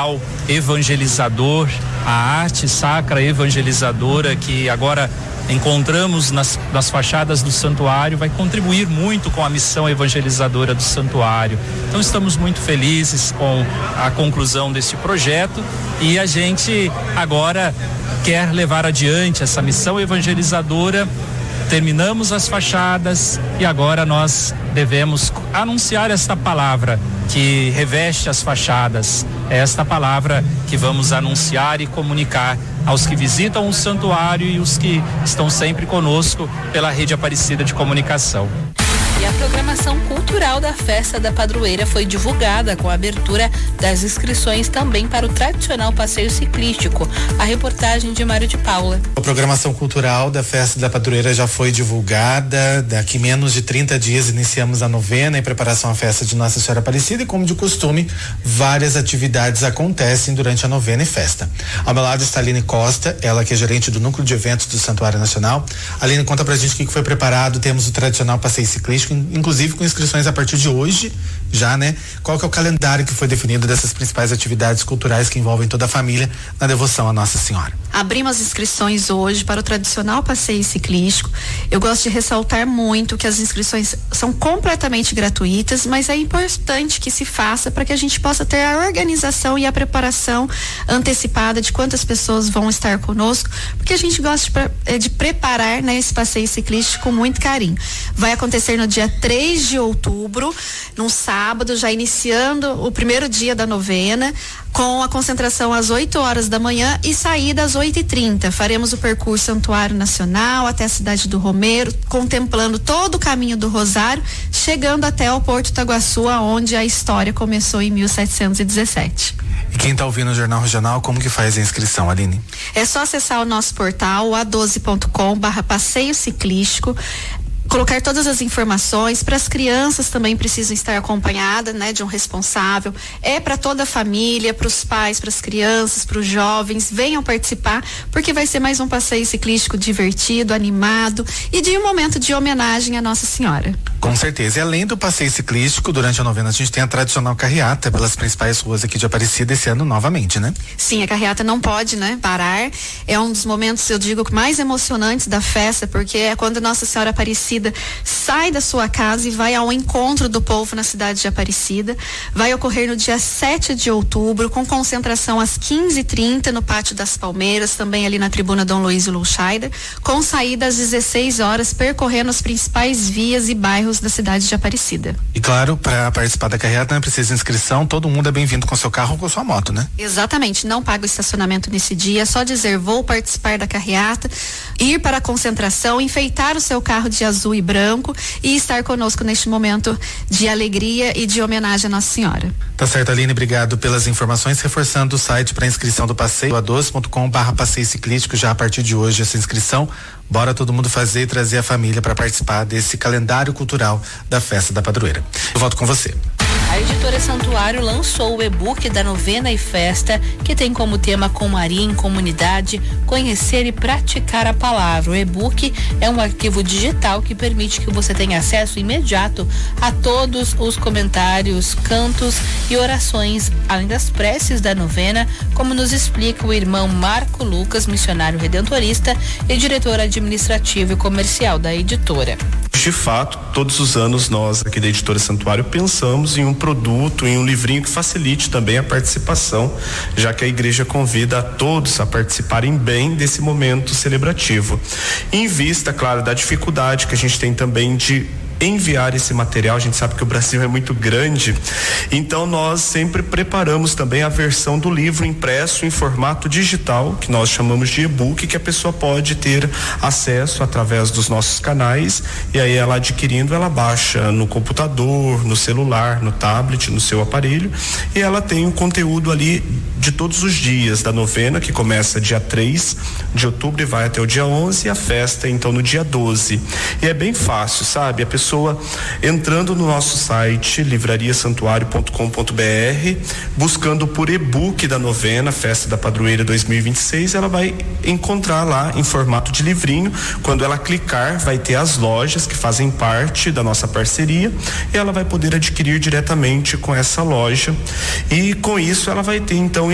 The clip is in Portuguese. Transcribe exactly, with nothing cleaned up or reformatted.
evangelizador, a arte sacra evangelizadora que agora encontramos nas, nas fachadas do santuário vai contribuir muito com a missão evangelizadora do santuário. Então estamos muito felizes com a conclusão deste projeto e a gente agora quer levar adiante essa missão evangelizadora. Terminamos as fachadas e agora nós devemos anunciar esta palavra que reveste as fachadas. É esta palavra que vamos anunciar e comunicar aos que visitam o santuário e os que estão sempre conosco pela Rede Aparecida de Comunicação. E a programação cultural da Festa da Padroeira foi divulgada com a abertura das inscrições também para o tradicional passeio ciclístico. A reportagem de Mário de Paula. A programação cultural da Festa da Padroeira já foi divulgada. Daqui menos de trinta dias iniciamos a novena em preparação à festa de Nossa Senhora Aparecida e, como de costume, várias atividades acontecem durante a novena e festa. Ao meu lado está a Aline Costa, ela que é gerente do Núcleo de Eventos do Santuário Nacional. Aline, conta pra gente o que foi preparado. Temos o tradicional passeio ciclístico, inclusive com inscrições a partir de hoje, já, né? Qual que é o calendário que foi definido dessas principais atividades culturais que envolvem toda a família na devoção à Nossa Senhora? Abrimos as inscrições hoje para o tradicional passeio ciclístico. Eu gosto de ressaltar muito que as inscrições são completamente gratuitas, mas é importante que se faça para que a gente possa ter a organização e a preparação antecipada de quantas pessoas vão estar conosco, porque a gente gosta de, de preparar, né, esse passeio ciclístico com muito carinho. Vai acontecer no dia três de outubro, num sábado, já iniciando o primeiro dia da novena, com a concentração às oito horas da manhã e saída às oito e trinta. Faremos o percurso Santuário Nacional até a cidade do Romeiro, contemplando todo o caminho do Rosário, chegando até o Porto Itaguaçu, onde a história começou em mil setecentos e dezessete. E quem está ouvindo o Jornal Regional, como que faz a inscrição, Aline? É só acessar o nosso portal a doze ponto com barra passeio ciclístico, colocar todas as informações. Para as crianças também precisam estar acompanhadas, né, de um responsável. É para toda a família, para os pais, para as crianças, para os jovens. Venham participar, porque vai ser mais um passeio ciclístico divertido, animado e de um momento de homenagem à Nossa Senhora. Com certeza. E além do passeio ciclístico, durante a novena a gente tem a tradicional carreata pelas principais ruas aqui de Aparecida esse ano novamente, né? Sim, a carreata não pode, né, parar. É um dos momentos, eu digo, mais emocionantes da festa, porque é quando Nossa Senhora Aparecida sai da sua casa e vai ao encontro do povo na cidade de Aparecida. Vai ocorrer no dia sete de outubro, com concentração às quinze e trinta no Pátio das Palmeiras, também ali na Tribuna Dom Luiz Lulscheider, com saída às dezesseis horas, percorrendo as principais vias e bairros da cidade de Aparecida. E claro, para participar da carreata não precisa inscrição, todo mundo é bem-vindo com seu carro ou com sua moto, né? Exatamente, não paga o estacionamento nesse dia, é só dizer vou participar da carreata, ir para a concentração, enfeitar o seu carro de azul e branco e estar conosco neste momento de alegria e de homenagem à Nossa Senhora. Tá certo, Aline, obrigado pelas informações, reforçando o site para inscrição do passeio, a doze ponto com barra passeio ciclístico, já a partir de hoje essa inscrição. Bora todo mundo fazer e trazer a família para participar desse calendário cultural da Festa da Padroeira. Eu volto com você. A editora Santuário lançou o e-book da novena e festa, que tem como tema Com Maria em Comunidade, conhecer e praticar a palavra. O e-book é um arquivo digital que permite que você tenha acesso imediato a todos os comentários, cantos e orações, além das preces da novena, como nos explica o irmão Marco Lucas, missionário redentorista e diretor administrativo e comercial da editora. De fato, todos os anos nós aqui da editora Santuário pensamos em um produto, em um livrinho que facilite também a participação, já que a igreja convida a todos a participarem bem desse momento celebrativo. Em vista, claro, da dificuldade que a gente tem também de enviar esse material, a gente sabe que o Brasil é muito grande, então nós sempre preparamos também a versão do livro impresso em formato digital, que nós chamamos de e-book, que a pessoa pode ter acesso através dos nossos canais, e aí ela adquirindo, ela baixa no computador, no celular, no tablet, no seu aparelho, e ela tem o conteúdo ali de todos os dias da novena, que começa dia três de outubro e vai até o dia onze, e a festa então no dia doze. E é bem fácil, sabe? A pessoa entrando no nosso site livraria santuário ponto com ponto br, buscando por e-book da novena Festa da Padroeira dois mil e vinte e seis, ela vai encontrar lá em formato de livrinho. Quando ela clicar, vai ter as lojas que fazem parte da nossa parceria, e ela vai poder adquirir diretamente com essa loja, e com isso ela vai ter então